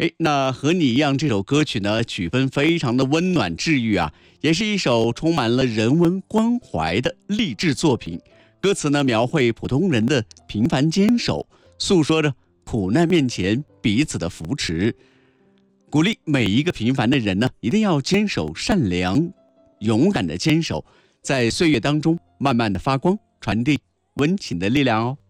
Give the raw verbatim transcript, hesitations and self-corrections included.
诶，那和你一样，这首歌曲呢，曲风非常的温暖治愈啊，也是一首充满了人文关怀的励志作品。歌词呢，描绘普通人的平凡坚守，诉说着苦难面前彼此的扶持，鼓励每一个平凡的人呢，一定要坚守善良，勇敢的坚守，在岁月当中慢慢的发光，传递温情的力量哦。